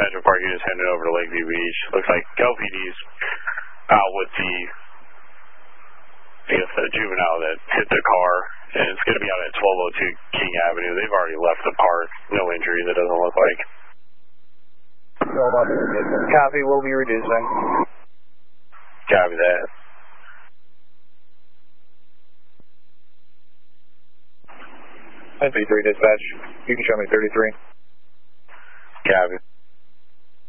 Metro Park, you just handed over to Lakeview Beach. Looks like LPD's out with the, I guess, the juvenile that hit the car, and it's going to be out at 1202 King Avenue. They've already left the park. No injuries, it doesn't look like. Copy, we'll be reducing. Copy that. MP3 dispatch, you can show me 33. Copy.